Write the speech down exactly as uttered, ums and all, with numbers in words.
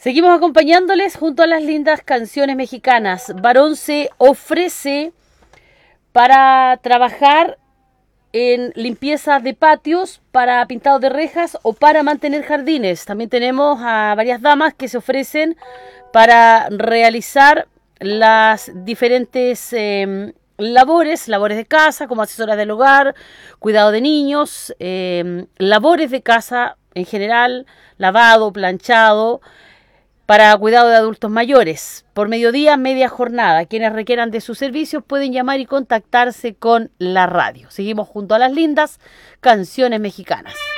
Seguimos acompañándoles junto a las lindas canciones mexicanas. Varón se ofrece para trabajar en limpieza de patios, para pintado de rejas o para mantener jardines. También tenemos a varias damas que se ofrecen para realizar las diferentes eh, labores, labores de casa, como asesoras del hogar, cuidado de niños, eh, labores de casa en general, lavado, planchado, para cuidado de adultos mayores. Por mediodía, media jornada. Quienes requieran de sus servicios pueden llamar y contactarse con la radio. Seguimos junto a las lindas canciones mexicanas.